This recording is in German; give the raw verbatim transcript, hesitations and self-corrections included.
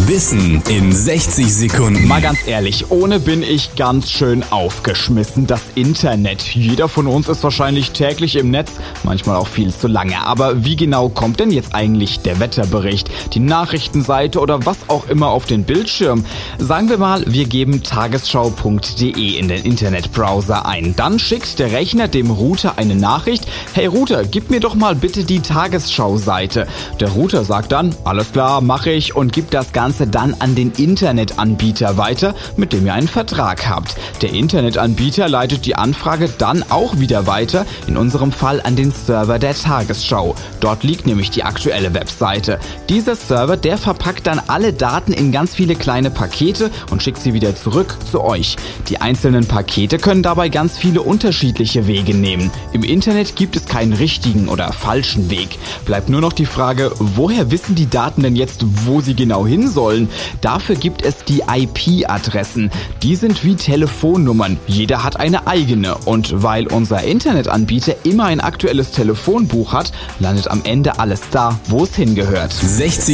Wissen in sechzig Sekunden. Mal ganz ehrlich, ohne bin ich ganz schön aufgeschmissen. Das Internet. Jeder von uns ist wahrscheinlich täglich im Netz, manchmal auch viel zu lange. Aber wie genau kommt denn jetzt eigentlich der Wetterbericht, die Nachrichtenseite oder was auch immer auf den Bildschirm? Sagen wir mal, wir geben tagesschau punkt de in den Internetbrowser ein. Dann schickt der Rechner dem Router eine Nachricht: Hey Router, gib mir doch mal bitte die Tagesschau-Seite. Der Router sagt dann: Alles klar, mache ich, und gibt das Ganze dann an den Internetanbieter weiter, mit dem ihr einen Vertrag habt. Der Internetanbieter leitet die Anfrage dann auch wieder weiter, in unserem Fall an den Server der Tagesschau. Dort liegt nämlich die aktuelle Webseite. Dieser Server, der verpackt dann alle Daten in ganz viele kleine Pakete und schickt sie wieder zurück zu euch. Die einzelnen Pakete können dabei ganz viele unterschiedliche Wege nehmen. Im Internet gibt es keinen richtigen oder falschen Weg. Bleibt nur noch die Frage, woher wissen die Daten denn jetzt, wo sie genau hin sollen? Dafür gibt es die I P-Adressen. Die sind wie Telefonnummern. Jeder hat eine eigene. Und weil unser Internetanbieter immer ein aktuelles Telefonbuch hat, landet am Ende alles da, wo es hingehört. sechzig